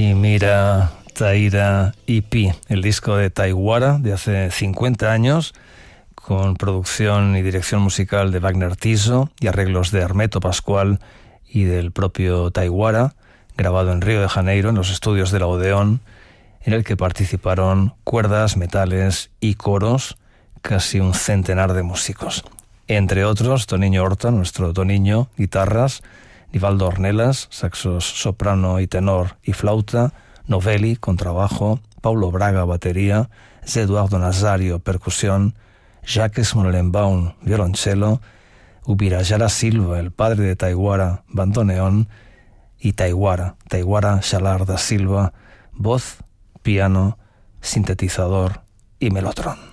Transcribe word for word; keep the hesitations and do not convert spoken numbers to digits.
Y mira, Taira E P, el disco de Taiguara de hace cincuenta años, con producción y dirección musical de Wagner Tiso y arreglos de Hermeto Pascual y del propio Taiguara, grabado en Río de Janeiro en los estudios de la Odeón, en el que participaron cuerdas, metales y coros, casi un centenar de músicos. Entre otros, Toniño Horta, nuestro Toniño, guitarras, Nivaldo Ornelas, saxos soprano y tenor y flauta, Novelli, contrabajo, Paulo Braga, batería, Eduardo Nazario, percusión, Jacques Molenbaum, violonchelo, Ubirajara Silva, el padre de Taiguara, bandoneón, y Taiguara, Taiguara Xalar da Silva, voz, piano, sintetizador y melotron.